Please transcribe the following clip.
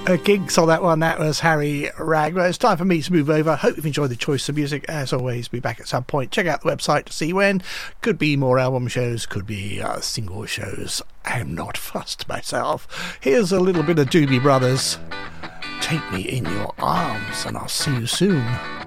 Gigs on that one. That was Harry Ragg. Well, it's time for me to move over. Hope you've enjoyed the choice of music. As always, be back at some point. Check out the website to see when. Could be more album shows, could be single shows. I'm not fussed myself. Here's a little bit of Doobie Brothers. Take me in your arms, and I'll see you soon.